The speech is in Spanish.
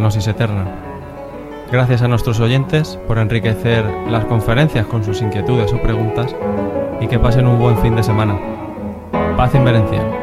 Gnosis Eterna. Gracias a nuestros oyentes por enriquecer las conferencias con sus inquietudes o preguntas y que pasen un buen fin de semana. Paz inverencial.